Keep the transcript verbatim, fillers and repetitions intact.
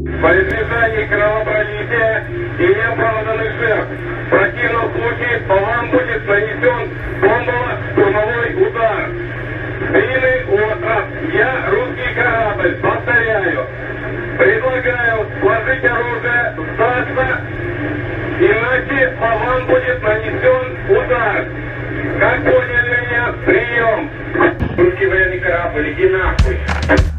Во избежание кровопролития и неоправданных жертв в противном случае по вам будет нанесен бомбово-штурмовой удар. Длинный остров. Я русский корабль. Повторяю. Предлагаю сложить оружие, сдаться, иначе по вам будет нанесен удар. Как поняли меня? Прием. Русский военный корабль, иди нахуй.